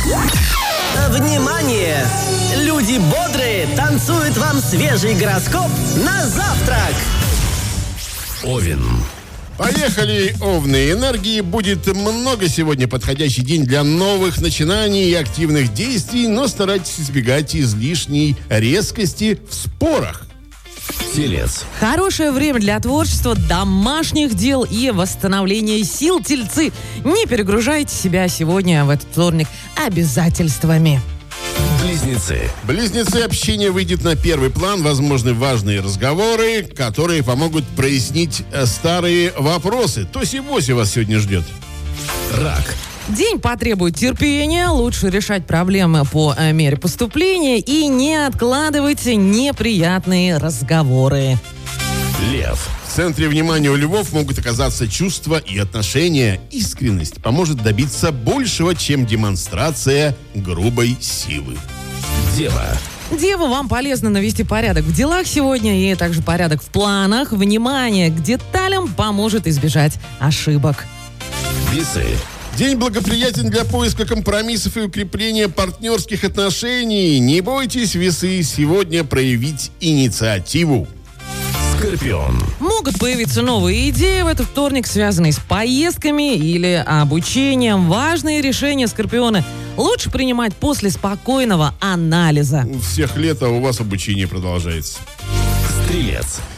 Внимание! Люди бодрые танцуют вам свежий гороскоп на завтрак. Овен. Поехали, овны. Энергии будет много сегодня. Подходящий день для новых начинаний и активных действий, но старайтесь избегать излишней резкости в спорах. Телец. Хорошее время для творчества, домашних дел и восстановления сил, тельцы. Не перегружайте себя сегодня в этот вторник обязательствами. Близнецы. Близнецы, общение выйдет на первый план. Возможны важные разговоры, которые помогут прояснить старые вопросы. Тоси-боси вас сегодня ждет. Рак. День потребует терпения, лучше решать проблемы по мере поступления и не откладывайте неприятные разговоры. Лев. В центре внимания у львов могут оказаться чувства и отношения. Искренность поможет добиться большего, чем демонстрация грубой силы. Дева. Дева, вам полезно навести порядок в делах сегодня и также порядок в планах. Внимание к деталям поможет избежать ошибок. Весы. День благоприятен для поиска компромиссов и укрепления партнерских отношений. Не бойтесь, весы, сегодня проявить инициативу. Скорпион. Могут появиться новые идеи в этот вторник, связанные с поездками или обучением. Важные решения, скорпионы, лучше принимать после спокойного анализа. У всех лето, а у вас обучение продолжается. Стрелец.